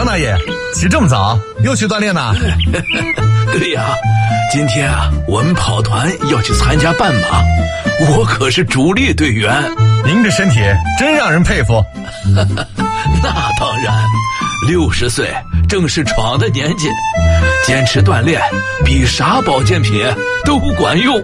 大爷，起这么早，又去锻炼呢？ 对呀，今天啊，我们跑团要去参加半马，我可是主力队员。 您这身体真让人佩服。 那当然，60岁正是闯的年纪，坚持锻炼比啥保健品都管用。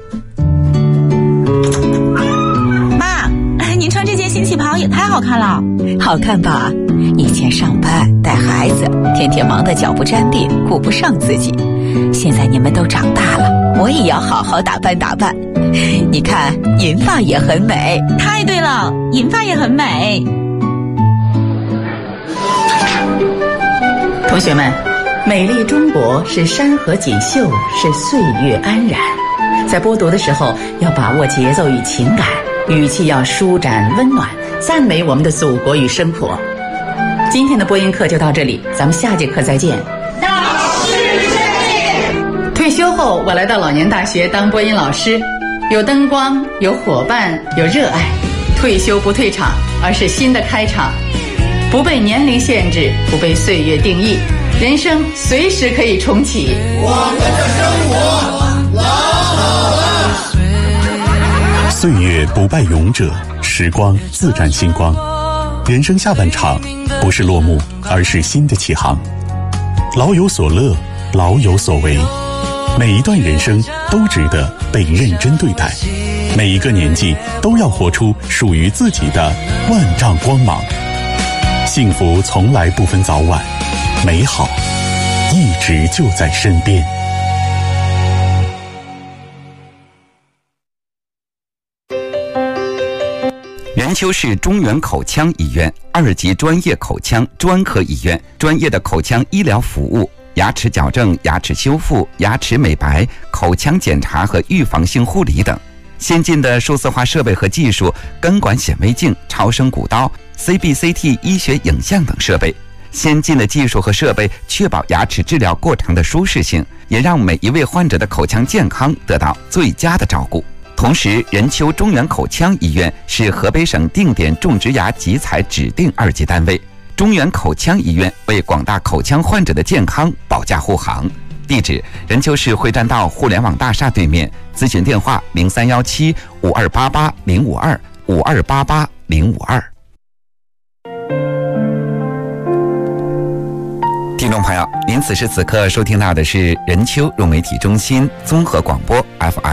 妈，您穿这件新旗袍也太好看了。 好看吧？以前上班带孩子，天天忙得脚不沾地，顾不上自己。现在你们都长大了，我也要好好打扮打扮。你看，银发也很美。 太对了，银发也很美。 同学们，美丽中国是山河锦绣，是岁月安然。在播读的时候，要把握节奏与情感，语气要舒展温暖，赞美我们的祖国与生活。今天的播音课就到这里，咱们下节课再见。退休后，我来到老年大学当播音老师，有灯光，有伙伴，有热爱。退休不退场，而是新的开场。不被年龄限制，不被岁月定义，人生随时可以重启。 我们的生活老好了。 岁月不败勇者，时光自然星光。人生下半场不是落幕，而是新的起航。老有所乐，老有所为。每一段人生都值得被认真对待，每一个年纪都要活出属于自己的万丈光芒。幸福从来不分早晚，美好一直就在身边。 任丘市中原口腔医院2级专业口腔专科医院，专业的口腔医疗服务，牙齿矫正、牙齿修复、牙齿美白、口腔检查和预防性护理等。先进的数字化设备和技术，根管显微镜、超声骨刀、CBCT 医学影像等设备。先进的技术和设备确保牙齿治疗过程的舒适性，也让每一位患者的口腔健康得到最佳的照顾。同时，任丘中原口腔医院是河北省定点种植牙集采指定2级单位。中原口腔医院为广大口腔患者的健康保驾护航。地址：任丘市会战道互联网大厦对面。咨询电话：0317-5288-052，5288-052。听众朋友，您此时此刻收听到的是任丘融媒体中心综合广播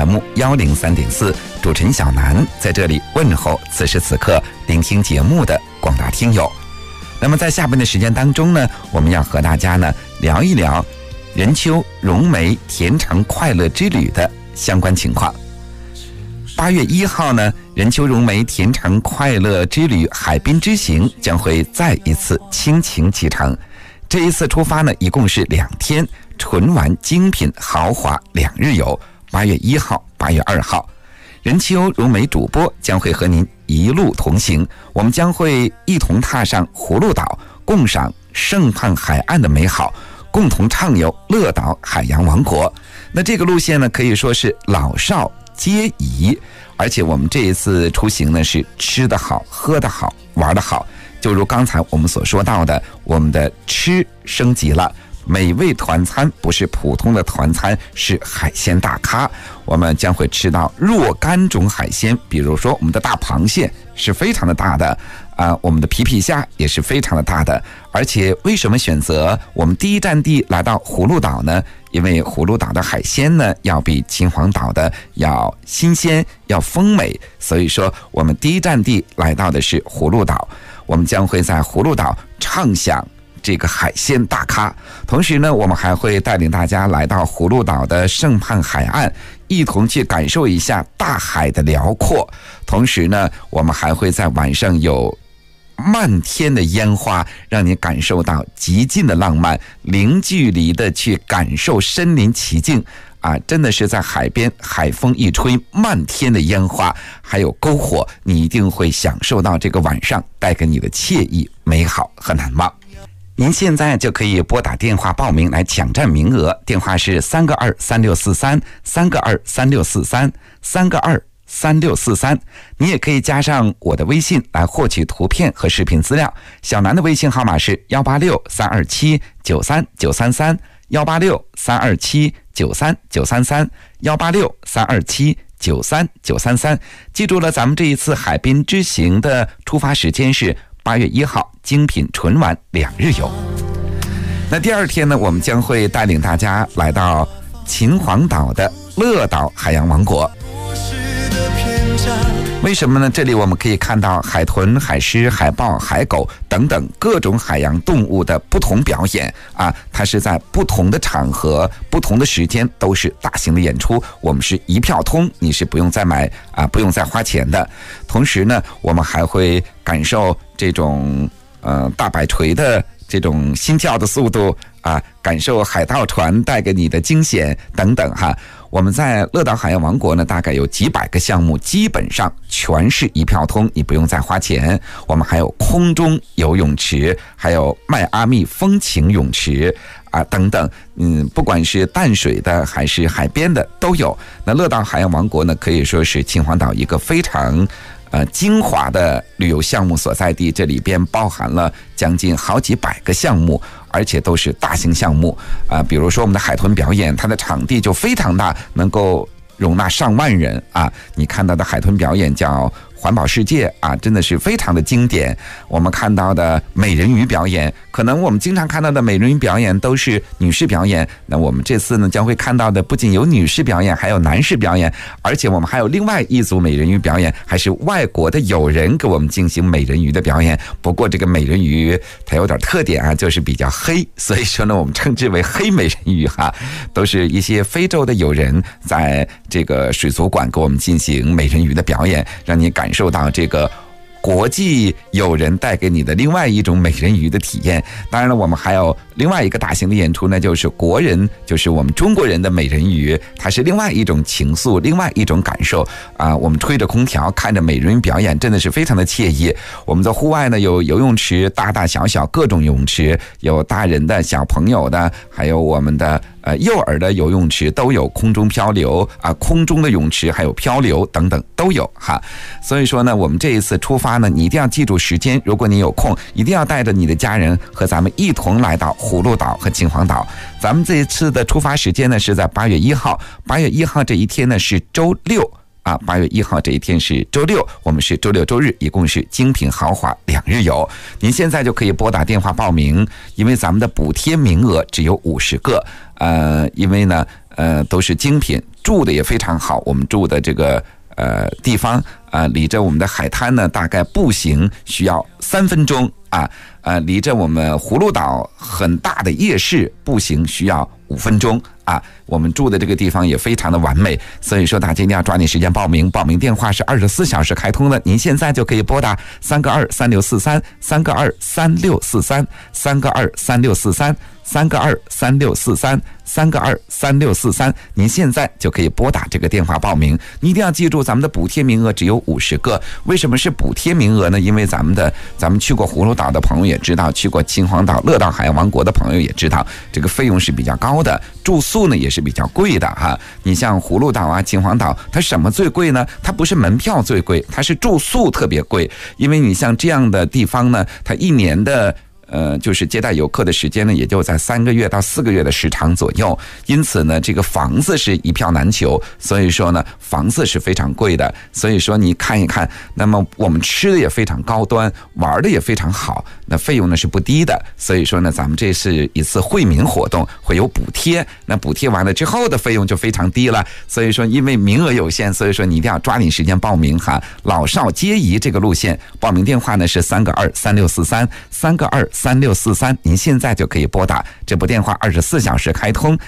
FM103.4，主持人小南在这里问候此时此刻聆听节目的广大听友。那么在下边的时间当中呢，我们要和大家呢聊一聊任丘融媒甜橙快乐之旅的相关情况。8月1号呢，任丘融媒甜橙快乐之旅海滨之行将会再一次倾情启程。这一次出发呢，一共是2天，纯玩精品豪华2日游。8月1号、8月2号，任丘融媒主播将会和您一路同行，我们将会一同踏上葫芦岛，共赏盛盼海岸的美好，共同畅游乐岛海洋王国。那这个路线呢，可以说是老少皆宜，而且我们这一次出行呢，是吃得好、喝得好、玩得好。就如刚才我们所说到的，我们的吃升级了，美味团餐不是普通的团餐，是海鲜大咖。我们将会吃到若干种海鲜，比如说我们的大螃蟹是非常的大的我们的皮皮虾也是非常的大的。而且为什么选择我们第一站地来到葫芦岛呢？因为葫芦岛的海鲜呢，要比秦皇岛的要新鲜，要丰美，所以说我们第一站地来到的是葫芦岛。我们将会在葫芦岛畅享这个海鲜大咖，同时呢，我们还会带领大家来到葫芦岛的盛盼海岸，一同去感受一下大海的辽阔。同时呢，我们还会在晚上有漫天的烟花，让你感受到极尽的浪漫，零距离的去感受身临其境真的是在海边，海风一吹，漫天的烟花，还有篝火，你一定会享受到这个晚上带给你的惬意、美好和难忘。您现在就可以拨打电话报名来抢占名额，电话是3个23643，3个23643，3个 3643，你也可以加上我的微信来获取图片和视频资料。小南的微信号码是186-327-93933，186-327-93933，186-327-93933。记住了，咱们这一次海滨之行的出发时间是8月1号，精品纯玩2日游。那第二天呢，我们将会带领大家来到秦皇岛的乐岛海洋王国。为什么呢？这里我们可以看到海豚、海狮、海豹、海狗等等各种海洋动物的不同表演啊，它是在不同的场合、不同的时间都是大型的演出，我们是一票通，你是不用再买啊，不用再花钱的。同时呢，我们还会感受这种大摆锤的这种心跳的速度啊，感受海盗船带给你的惊险等等哈。我们在乐岛海洋王国呢，大概有几百个项目，基本上全是一票通，你不用再花钱。我们还有空中游泳池，还有迈阿密风情泳池啊等等，不管是淡水的还是海边的都有。那乐岛海洋王国呢，可以说是秦皇岛一个非常精华的旅游项目所在地，这里边包含了将近好几百个项目，而且都是大型项目啊。比如说我们的海豚表演，它的场地就非常大，能够容纳上万人啊。你看到的海豚表演叫环保世界啊，真的是非常的经典。我们看到的美人鱼表演，可能我们经常看到的美人鱼表演都是女士表演，那我们这次呢将会看到的不仅有女士表演，还有男士表演，而且我们还有另外一组美人鱼表演，还是外国的友人给我们进行美人鱼的表演。不过这个美人鱼它有点特点啊，就是比较黑，所以说呢我们称之为黑美人鱼哈，都是一些非洲的友人在这个水族馆给我们进行美人鱼的表演，让你感受到这个国际友人带给你的另外一种美人鱼的体验。当然了，我们还有另外一个大型的演出呢，就是国人，就是我们中国人的美人鱼，它是另外一种情愫，另外一种感受啊。我们吹着空调看着美人鱼表演，真的是非常的惬意。我们在户外呢有游泳池，大大小小各种游泳池，有大人的、小朋友的，还有我们的幼儿的游泳池都有，空中漂流啊，空中的泳池还有漂流等等都有哈。所以说呢，我们这一次出发呢，你一定要记住时间，如果你有空，一定要带着你的家人和咱们一同来到葫芦岛和秦皇岛。咱们这一次的出发时间呢是在8月1号，8月1号这一天呢是周六啊，8月1号这一天是周六，我们是周六周日，一共是精品豪华2日游。您现在就可以拨打电话报名，因为咱们的补贴名额只有50个，因为呢都是精品，住的也非常好，我们住的这个地方离着我们的海滩呢大概步行需要3分钟啊，离着我们葫芦岛很大的夜市步行需要5分钟啊。我们住的这个地方也非常的完美，所以说大家一定要抓紧时间报名，报名电话是24小时开通的，您现在就可以拨打3个23643，3个23643，3个23643，3个23643，您现在就可以拨打这个电话报名。你一定要记住，咱们的补贴名额只有50个。为什么是补贴名额呢？因为咱们去过葫芦岛的朋友也知道，去过秦皇岛、乐岛海洋王国的朋友也知道，这个费用是比较高的，住宿呢也是比较贵的哈。你像葫芦岛啊、秦皇岛，它什么最贵呢？它不是门票最贵，它是住宿特别贵。因为你像这样的地方呢，它一年的就是接待游客的时间呢，也就在3个月到4个月的时长左右，因此呢，这个房子是一票难求，所以说呢，房子是非常贵的。所以说你看一看，那么我们吃的也非常高端，玩的也非常好，那费用呢是不低的。所以说呢，咱们这是一次惠民活动，会有补贴，那补贴完了之后的费用就非常低了。所以说，因为名额有限，所以说你一定要抓紧时间报名哈。老少皆宜这个路线，报名电话呢是3个23643，3个23643，您现在就可以拨打这部电话，24小时开通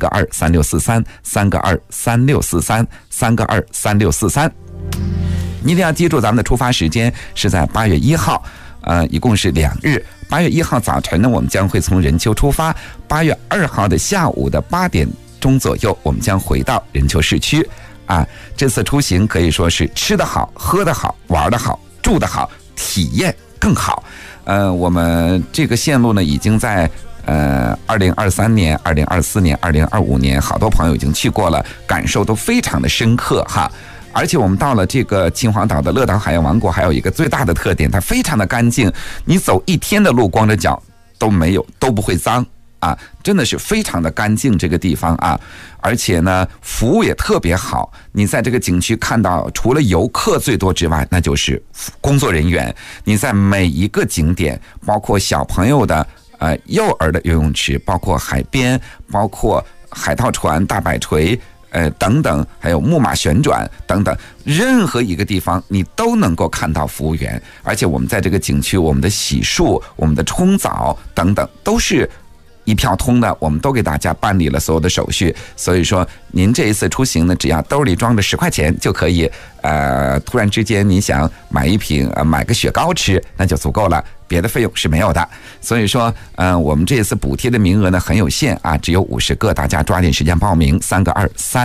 ，3个23643，3个23643，3个23643。你一定要记住咱们的出发时间是在8月1号，一共是2日。8月1号早晨呢，我们将会从任丘出发；8月2号的下午的8点钟左右，我们将回到任丘市区。这次出行可以说是吃得好、喝得好、玩得好、住得好，体验更好。我们这个线路呢，已经在2023年、2024年、2025年，好多朋友已经去过了，感受都非常的深刻哈。 而且我们到了这个秦皇岛的乐岛海洋王国，还有一个最大的特点，它非常的干净，你走一天的路光着脚都没有，都不会脏啊，真的是非常的干净这个地方啊。而且呢服务也特别好，你在这个景区看到除了游客最多之外，那就是工作人员。你在每一个景点，包括小朋友的幼儿的游泳池，包括海边，包括海盗船、大摆锤等等，还有木马旋转等等，任何一个地方你都能够看到服务员。而且我们在这个景区，我们的洗漱、我们的冲澡等等都是一票通的，我们都给大家办理了所有的手续。所以说您这一次出行呢，只要兜里装着10块钱就可以突然之间你想买一瓶买个雪糕吃，那就足够了，别的费用是没有的。所以说我们这一次补贴的名额呢很有限啊，只有50个，大家抓紧时间报名，3个2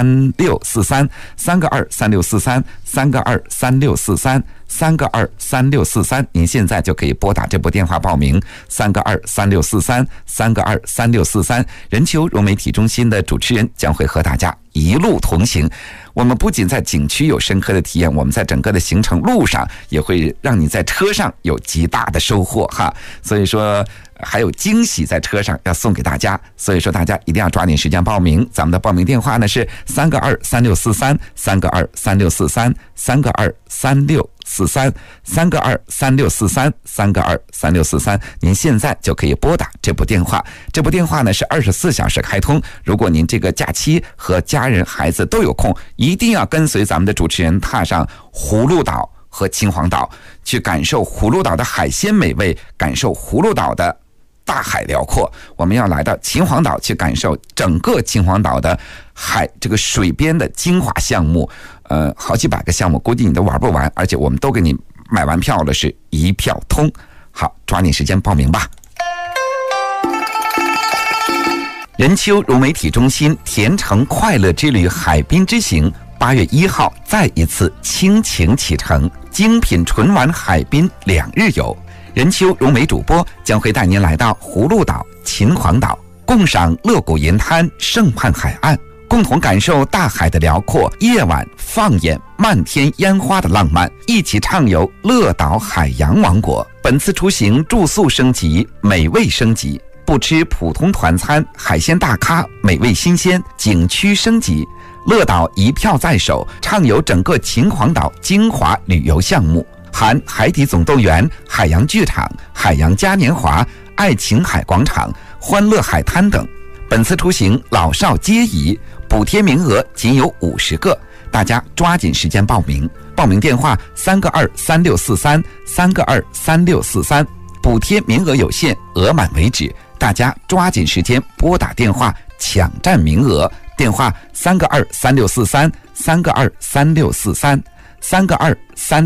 3643 3个2 3643 3个2 3643 3个2 3643，您现在就可以拨打这部电话报名，3个2 3643 3个2 3643。人球融媒体中心的主持人将会和大家一路同行。我们不仅在景区有深刻的体验，我们在整个的行程路上也会让你在车上有极大的收获哈。所以说还有惊喜在车上要送给大家，所以说大家一定要抓紧时间报名。咱们的报名电话呢是3个2 3643 3个2 3643 3个2 3643 3个2 3643 3个2 3643，您现在就可以拨打这部电话。这部电话呢是24小时开通，如果您这个假期和家人孩子都有空，一定要跟随咱们的主持人踏上葫芦岛和秦皇岛，去感受葫芦岛的海鲜美味，感受葫芦岛的大海辽阔。我们要来到秦皇岛去感受整个秦皇岛的这个水边的精华项目，好几百个项目，估计你都玩不完，而且我们都给你买完票了，是一票通。好，抓紧时间报名吧。人丘融媒体中心甜橙快乐之旅海滨之行8月1号再一次倾情启程，精品纯玩海滨2日游。人丘融媒主播将会带您来到葫芦岛、秦皇岛，共赏乐谷银滩、胜畔海岸，共同感受大海的辽阔，夜晚放眼漫天烟花的浪漫，一起畅游乐岛海洋王国。本次出行住宿升级，美味升级，不吃普通团餐，海鲜大咖，美味新鲜，景区升级。乐岛一票在手，畅游整个秦皇岛精华旅游项目，含海底总动员、海洋剧场、海洋嘉年华、爱琴海广场、欢乐海滩等。本次出行老少皆宜，补贴名额仅有50个，大家抓紧时间报名。报名电话3个2 3643 3个2 3643，补贴名额有限，额满为止，大家抓紧时间拨打电话抢占名额。电话3个2 3643 3个2 3643 3个2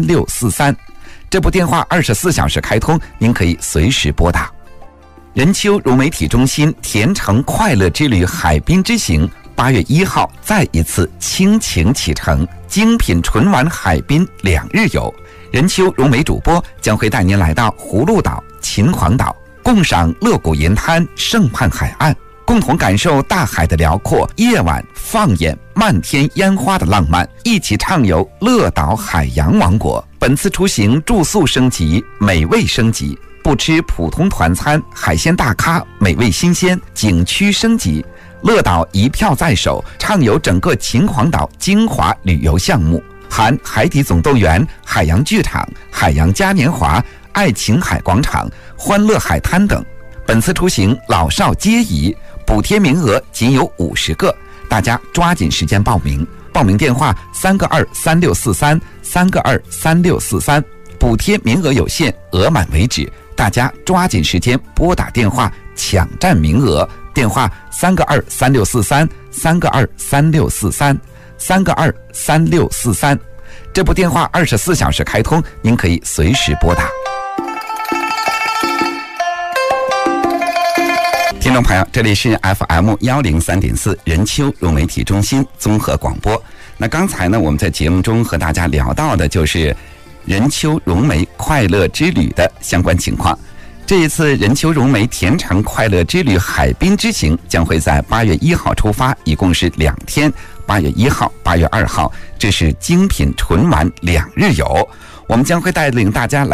3643，这部电话24小时开通，您可以随时拨打。人丘融媒体中心甜橙快乐之旅海滨之行8月1号再一次倾情启程，精品纯玩海滨2日游。人丘融媒主播将会带您来到葫芦岛、秦皇岛，共赏乐谷银滩、胜畔海岸，共同感受大海的辽阔，夜晚放眼漫天烟花的浪漫，一起畅游乐岛海洋王国。本次出行住宿升级，美味升级，不吃普通团餐，海鲜大咖，美味新鲜，景区升级。乐岛一票在手，畅游整个秦皇岛精华旅游项目，含海底总动员、海洋剧场、海洋嘉年华、爱琴海广场、欢乐海滩等。本次出行老少皆宜，补贴名额仅有50个，大家抓紧时间报名。报名电话3个2 3643 3个2 3643，补贴名额有限，额满为止，大家抓紧时间拨打电话抢占名额。电话3个2 3643 3个2 3643 3个2 3643，这部电话24小时开通，您可以随时拨打。听众朋友，这里是 FM 103.4人丘融媒体中心综合广播。那刚才呢，我们在节目中和大家聊到的就是人丘融媒快乐之旅的相关情况。这一次人丘融媒甜橙快乐之旅海滨之行将会在8月1号出发，一共是2天 8月1号、8月2号，这是精品纯玩2日游。我们将会带领大家